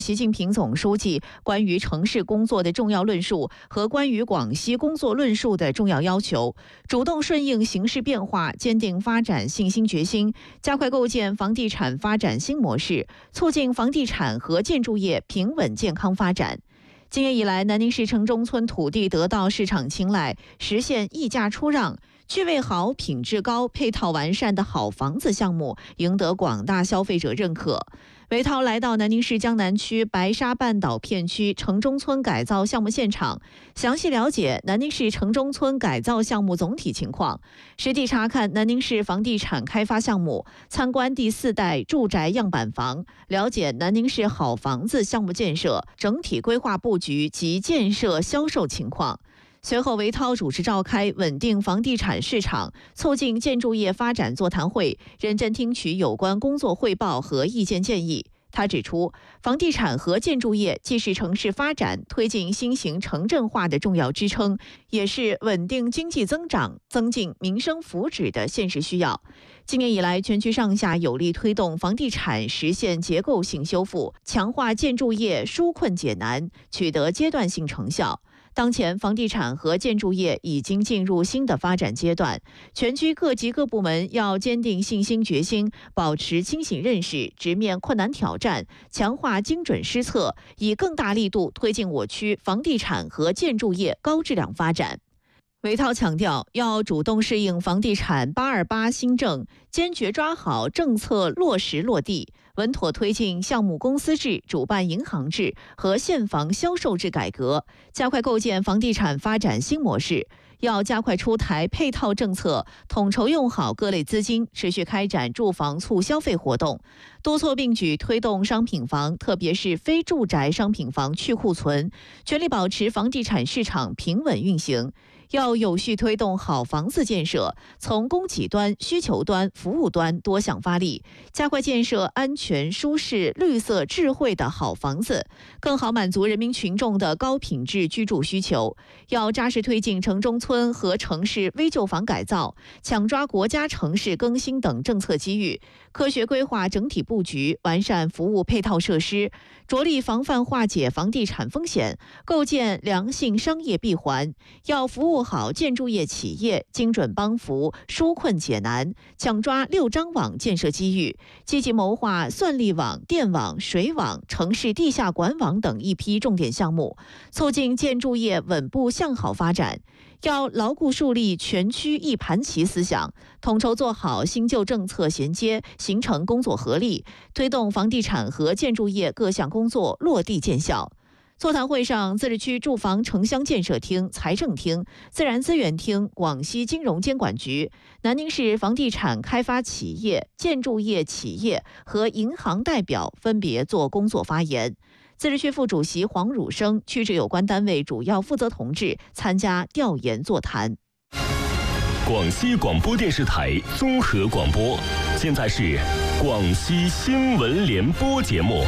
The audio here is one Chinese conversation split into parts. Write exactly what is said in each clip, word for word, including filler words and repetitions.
习近平总书记关于城市工作的重要论述和关于广西工作论述的重要要求，主动顺应形势变化，坚定发展信心决心，加快构建房地产发展新模式，促进房地产和建筑业平稳健康发展。今年以来，南宁市城中村土地得到市场青睐，实现溢价出让，趣味好、品质高、配套完善的好房子项目赢得广大消费者认可。韦涛来到南宁市江南区白沙半岛片区城中村改造项目现场，详细了解南宁市城中村改造项目总体情况，实地查看南宁市房地产开发项目，参观第四代住宅样板房，了解南宁市好房子项目建设整体规划布局及建设销售情况。随后，韦涛主持召开稳定房地产市场、促进建筑业发展座谈会，认真听取有关工作汇报和意见建议。他指出，房地产和建筑业既是城市发展、推进新型城镇化的重要支撑，也是稳定经济增长、增进民生福祉的现实需要。今年以来，全区上下有力推动房地产实现结构性修复，强化建筑业纾困解难，取得阶段性成效。当前，房地产和建筑业已经进入新的发展阶段，全区各级各部门要坚定信心决心，保持清醒认识，直面困难挑战，强化精准施策，以更大力度推进我区房地产和建筑业高质量发展。韦涛强调，要主动适应房地产八二八新政，坚决抓好政策落实落地，稳妥推进项目公司制、主办银行制和现房销售制改革，加快构建房地产发展新模式。要加快出台配套政策，统筹用好各类资金，持续开展住房促消费活动，多措并举推动商品房，特别是非住宅商品房去库存，全力保持房地产市场平稳运行。要有序推动好房子建设，从供给端、需求端、服务端多项发力，加快建设安全、舒适、绿色、智慧的好房子，更好满足人民群众的高品质居住需求。要扎实推进城中村和城市危旧房改造，抢抓国家城市更新等政策机遇，科学规划整体布局，完善服务配套设施，着力防范化解房地产风险，构建良性商业闭环。要服务好建筑业企业，精准帮扶，纾困解难，抢抓六张网建设机遇，积极谋划算力网、电网、水网、城市地下管网等一批重点项目，促进建筑业稳步向好发展。要牢固树立全区一盘棋思想，统筹做好新旧政策衔接，形成工作合力，推动房地产和建筑业各项工作落地见效。座谈会上，自治区住房城乡建设厅、财政厅、自然资源厅、广西金融监管局、南宁市房地产开发企业、建筑业企业和银行代表分别作工作发言。自治区副主席黄汝生、区直有关单位主要负责同志参加调研座谈。 广西广播电视台综合广播，现在是广西新闻联播节目。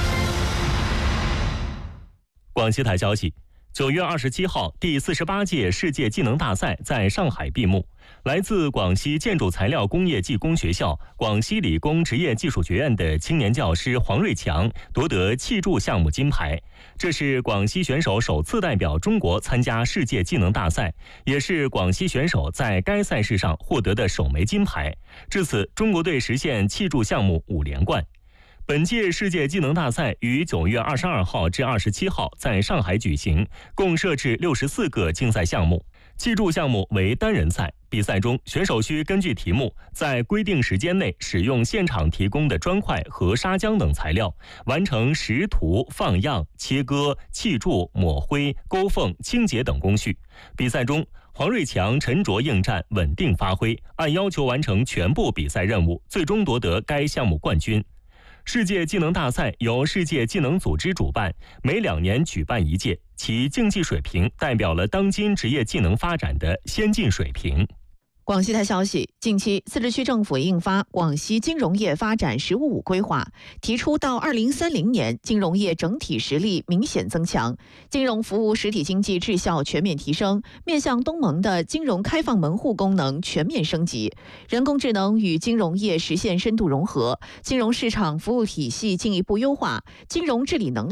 广西台消息，九月二十七号，第四十八届世界技能大赛在上海闭幕。来自广西建筑材料工业技工学校、广西理工职业技术学院的青年教师黄瑞强夺得砌筑项目金牌，这是广西选手首次代表中国参加世界技能大赛，也是广西选手在该赛事上获得的首枚金牌。至此，中国队实现砌筑项目五连冠。本届世界技能大赛于九月二十二号至二十七号在上海举行，共设置六十四个竞赛项目。砌筑项目为单人赛，比赛中选手需根据题目，在规定时间内使用现场提供的砖块和砂浆等材料，完成识图、放样、切割、砌筑、抹灰、勾缝、清洁等工序。比赛中，黄瑞强沉着应战，稳定发挥，按要求完成全部比赛任务，最终夺得该项目冠军。世界技能大赛由世界技能组织主办，每两年举办一届，其竞技水平代表了当今职业技能发展的先进水平。 广西台消息，近期自治区政府印发《广西金融业发展“十五五”规划》，提出到二零三零年，金融业整体实力明显增强，金融服务实体经济质效全面提升，面向东盟的金融开放门户功能全面升级，人工智能与金融业实现深度融合，金融市场服务体系进一步优化，金融治理能力